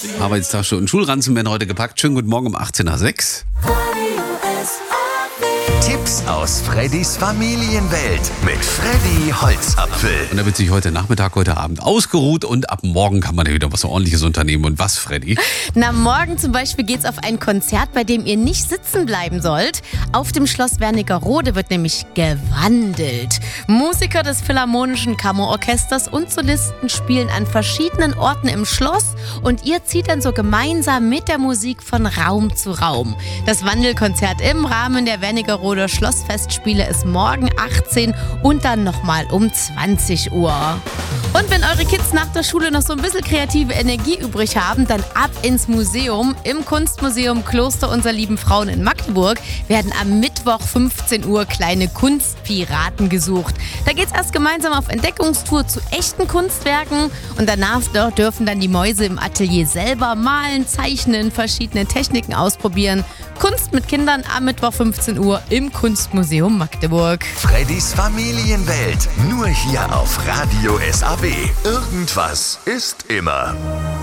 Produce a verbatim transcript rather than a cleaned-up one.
Arbeitstasche und Schulranzen werden heute gepackt. Schönen guten Morgen um achtzehn nach sechs. Tipps aus Freddys Familienwelt mit Freddy Holzapfel. Und da wird sich heute Nachmittag, heute Abend ausgeruht und ab morgen kann man ja wieder was Ordentliches unternehmen. Und was, Freddy? Na, morgen zum Beispiel geht's auf ein Konzert, bei dem ihr nicht sitzen bleiben sollt. Auf dem Schloss Wernigerode wird nämlich gewandelt. Musiker des Philharmonischen Kammerorchesters und Solisten spielen an verschiedenen Orten im Schloss und ihr zieht dann so gemeinsam mit der Musik von Raum zu Raum. Das Wandelkonzert im Rahmen der Wernigerode Schlossfestspiele ist morgen achtzehn und dann nochmal um zwanzig Uhr. Und wenn eure Kids nach der Schule noch so ein bisschen kreative Energie übrig haben, dann ab ins Museum. Im Kunstmuseum Kloster Unser Lieben Frauen in Magdeburg werden am Mittwoch fünfzehn Uhr kleine Kunstpiraten gesucht. Da geht's erst gemeinsam auf Entdeckungstour zu echten Kunstwerken und danach dürfen dann die Mäuse im Atelier selber malen, zeichnen, verschiedene Techniken ausprobieren. Kunst mit Kindern am Mittwoch fünfzehn Uhr im Kunstmuseum Magdeburg. Freddys Familienwelt, nur hier auf Radio S A B. Irgendwas ist immer.